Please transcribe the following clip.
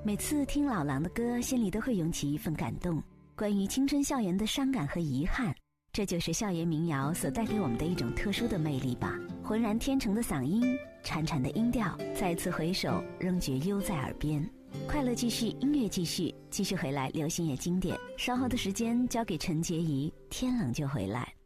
每次听老狼的歌，心里都会涌起一份感动，关于青春校园的伤感和遗憾，这就是校园民谣所带给我们的一种特殊的魅力吧。浑然天成的嗓音，潺潺的音调，再次回首仍觉悠在耳边。快乐继续，音乐继续，继续回来，流行也经典。稍后的时间交给陈洁仪，天冷就回来。